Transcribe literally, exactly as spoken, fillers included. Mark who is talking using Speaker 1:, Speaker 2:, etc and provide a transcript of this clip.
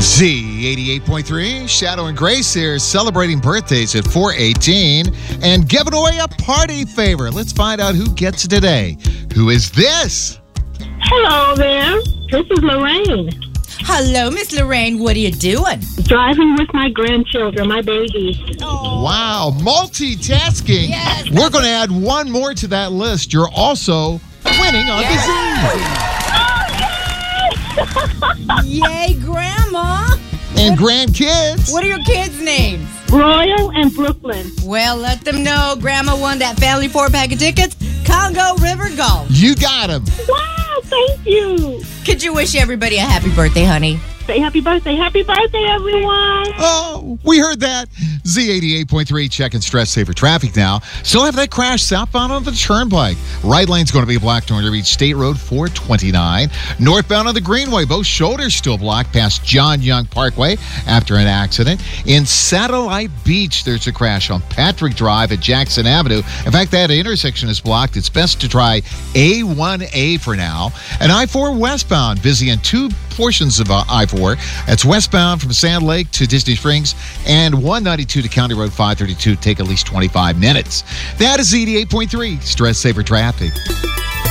Speaker 1: Z eighty-eight point three, Shadow and Grace here, celebrating birthdays at four eighteen and giving away a party favor. Let's find out who gets it today. Who is this?
Speaker 2: Hello there. This is Lorraine.
Speaker 3: Hello, Miss Lorraine. What are you doing?
Speaker 2: Driving with my grandchildren, my babies.
Speaker 3: Oh.
Speaker 1: Wow, multitasking.
Speaker 3: Yes.
Speaker 1: We're going to add one more to that list. You're also winning on
Speaker 3: Yes.
Speaker 1: the Z.
Speaker 3: Yay, Grandma.
Speaker 1: And grandkids.
Speaker 3: What are your kids' names?
Speaker 2: Royal and Brooklyn.
Speaker 3: Well, let them know Grandma won that family four-pack of tickets, Congo River Golf.
Speaker 1: You got him.
Speaker 2: Wow, thank you.
Speaker 3: Could you wish everybody a happy birthday, honey?
Speaker 2: Say happy birthday. Happy birthday, everyone.
Speaker 1: Oh, we heard that. Z eighty-eight point three, checking stress saver traffic now. Still have that crash southbound on the turnpike. Right lane's going to be blocked to reach State Road four twenty-nine. Northbound on the Greenway, both shoulders still blocked past John Young Parkway after an accident. In Satellite Beach, there's a crash on Patrick Drive at Jackson Avenue. In fact, that intersection is blocked. It's best to try A one A for now. And I four westbound, busy in two portions of uh, I four. That's westbound from Sand Lake to Disney Springs, and one ninety-two to County Road five thirty-two take at least twenty-five minutes. That is Z eighty-eight point three, stress saver traffic.